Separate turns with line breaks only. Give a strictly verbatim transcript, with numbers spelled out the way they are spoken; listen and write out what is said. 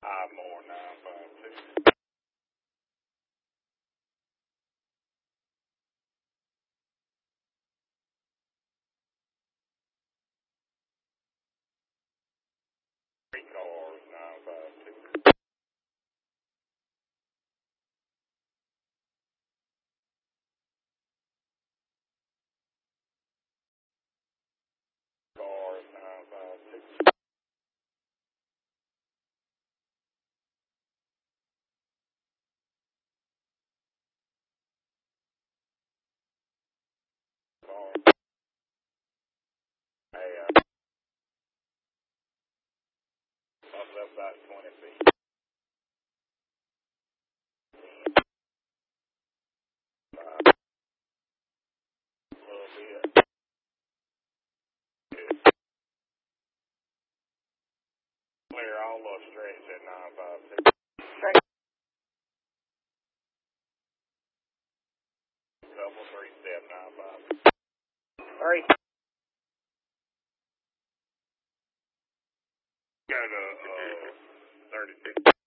Five more, nine, five, two. Three cars, nine, five, two. Cars, nine, five, two. Cars. Hey, uh, up left about twenty feet. Five, a little bit. Clear all the stretch at nine, five, two. Couple, three, step, nine, five.
Three.
Go to, uh, thirty-six.